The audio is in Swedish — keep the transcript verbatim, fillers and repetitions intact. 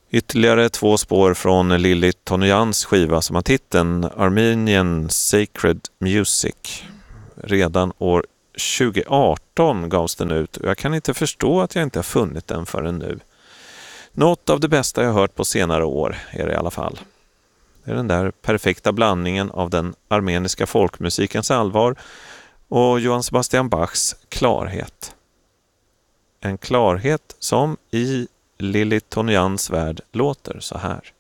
Ytterligare två spår från Lili Tonojans skiva som har titeln Armenian Sacred Music. Redan år tjugo arton gavs den ut och jag kan inte förstå att jag inte har funnit den förrän nu. Något av det bästa jag hört på senare år är det i alla fall. Det är den där perfekta blandningen av den armeniska folkmusikens allvar och Johann Sebastian Bachs klarhet. En klarhet som i Lili Tonojans värld låter så här.